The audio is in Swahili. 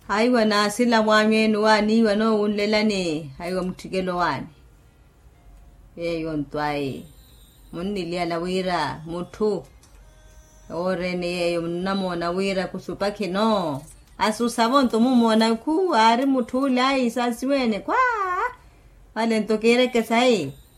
Aiwa na sila mwamenu wani wano unlelani. Aiwa mtikelo wani. Yontwai. Munilia la wira. Mutu. Ore ni namo na wira kusupake no. Asu sabonto mumo na ku. Ari mutu lai sasiwene. Kwa. Wale ntokere kesai.